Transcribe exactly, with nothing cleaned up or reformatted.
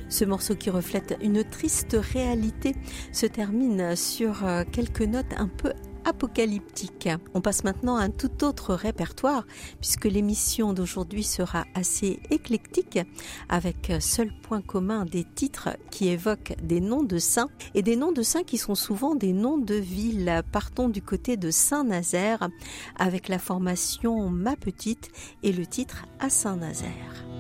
Ce morceau qui reflète une triste réalité se termine sur quelques notes un peu apocalyptiques. On passe maintenant à un tout autre répertoire puisque l'émission d'aujourd'hui sera assez éclectique avec seul point commun des titres qui évoquent des noms de saints et des noms de saints qui sont souvent des noms de villes. Partons du côté de Saint-Nazaire avec la formation Ma Petite et le titre à Saint-Nazaire.